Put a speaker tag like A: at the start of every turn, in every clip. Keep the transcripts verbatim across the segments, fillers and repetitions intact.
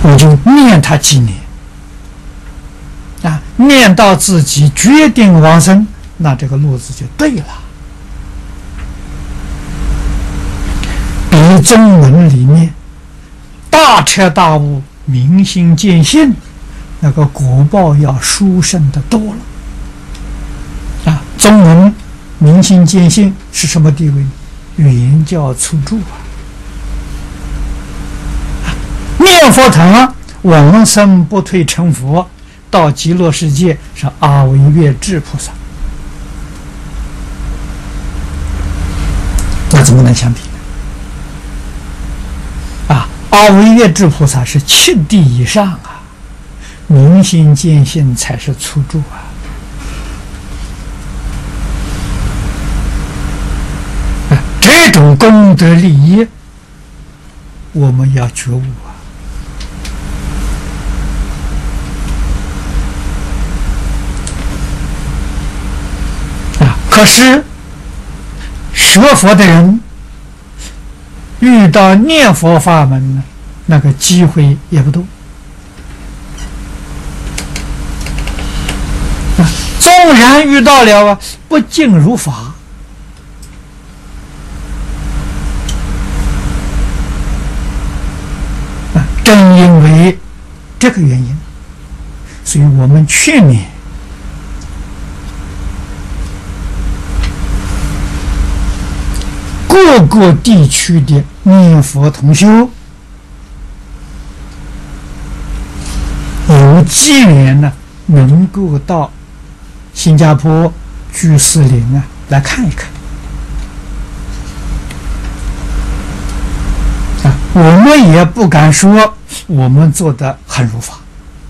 A: 我就念他几年啊，念到自己决定往生，那这个路子就对了。比中文里面大彻大悟、明心见性，那个果报要殊胜的多了啊！中文明心见性是什么地位？原教初住啊！念佛堂往生不退成佛，到极乐世界是阿惟越致菩萨，那怎么能相比呢？啊，阿惟越致菩萨是七地以上啊，明心见性才是初住啊。啊，这种功德利益，我们要觉悟啊。可是学佛的人遇到念佛法门呢，那个机会也不多啊。纵然遇到了啊，不尽如法啊。正因为这个原因，所以我们劝勉各个地区的念佛同修，有机缘呢，能够到新加坡居士林啊来看一看啊。我们也不敢说我们做得很如法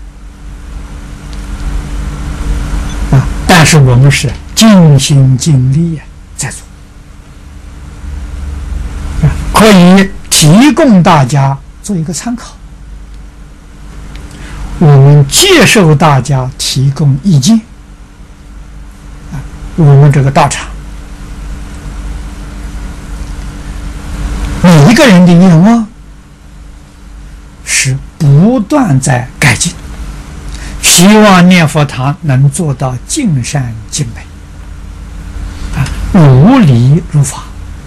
A: 啊，但是我们是尽心尽力啊在做。可以提供大家做一个参考，我们接受大家提供意见啊。我们这个道场，每一个人的愿望是不断在改进，希望念佛堂能做到尽善尽美啊，如理如法。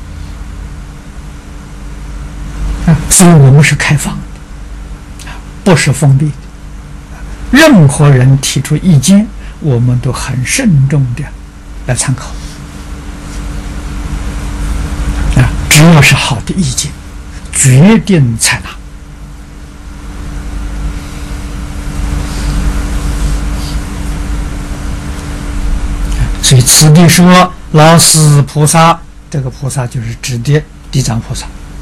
A: 所以我们是开放的，不是封闭的。任何人提出意见，我们都很慎重的来参考。啊，只要是好的意见，决定采纳。所以此地说老死菩萨，这个菩萨就是指的地藏菩萨。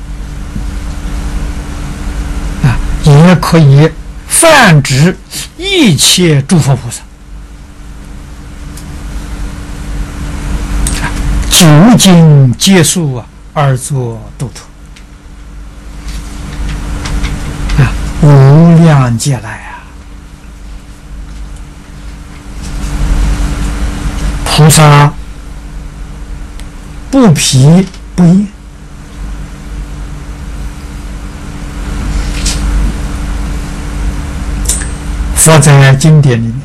A: 也可以泛指一切诸佛菩萨，究竟皆数啊，而作度脱啊，无量劫来啊，菩萨不疲不厌。佛在经典里面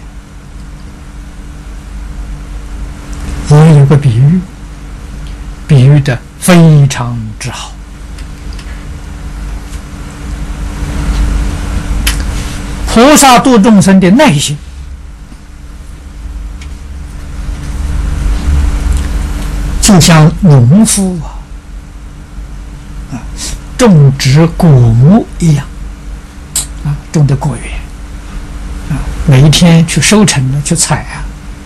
A: 也有个比喻，比喻的非常之好。菩萨度众生的耐心，就像农夫啊，啊种植果木一样啊，种的果园。每一天去收成的去采啊，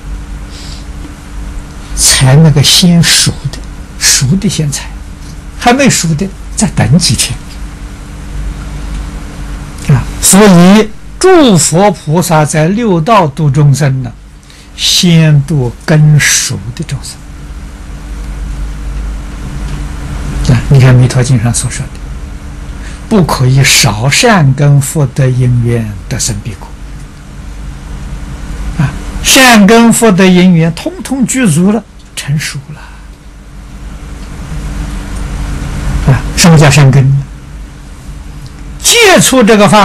A: 采那个先熟的，熟的先采，还没熟的再等几天啊。所以诸佛菩萨在六道度众生呢，先度根熟的众生啊。你看《弥陀经》上所说的，不可以少善根福德因缘得生彼国。善根福德因缘通通具足了，成熟了啊！什么叫善根呢？接触这个法